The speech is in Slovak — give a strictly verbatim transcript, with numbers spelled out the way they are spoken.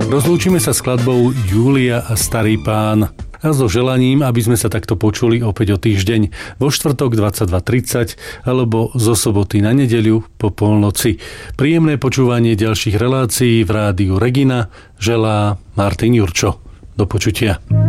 Rozlúčime sa s skladbou Júlia a Starý pán. A so želaním, aby sme sa takto počuli opäť o týždeň vo štvrtok dvadsaťdva tridsať alebo zo soboty na nedeľu po polnoci. Príjemné počúvanie ďalších relácií v rádiu Regina želá Martin Jurčo. Do počutia.